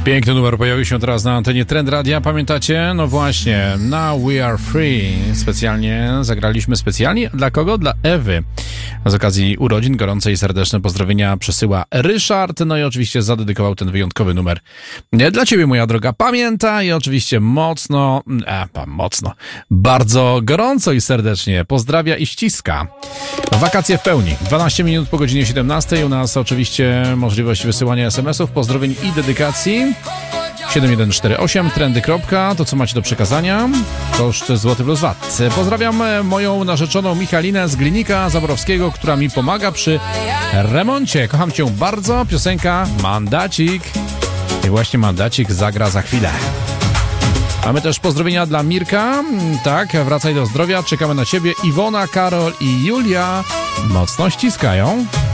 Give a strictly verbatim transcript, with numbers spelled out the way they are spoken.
Piękny numer pojawił się teraz na antenie Trend Radia. Pamiętacie? No właśnie, Now We Are Free. Specjalnie zagraliśmy specjalnie. Dla kogo? Dla Ewy. Z okazji urodzin gorące i serdeczne pozdrowienia przesyła Ryszard. No i oczywiście zadedykował ten wyjątkowy numer dla ciebie, moja droga. Pamiętaj, i oczywiście mocno, e, mocno, bardzo gorąco i serdecznie pozdrawia i ściska. Wakacje w pełni. dwanaście minut po godzinie siedemnastej. U nas oczywiście możliwość wysyłania es em esów, pozdrowień i dedykacji. siedem jeden cztery osiem trendy. To co macie do przekazania? Koszt złoty plus V A T. Pozdrawiam moją narzeczoną Michalinę z Glinika Zaborowskiego, która mi pomaga przy remoncie. Kocham cię bardzo. Piosenka Mandacik. I właśnie Mandacik zagra za chwilę. Mamy też pozdrowienia dla Mirka. Tak, wracaj do zdrowia. Czekamy na ciebie. Iwona, Karol i Julia mocno ściskają.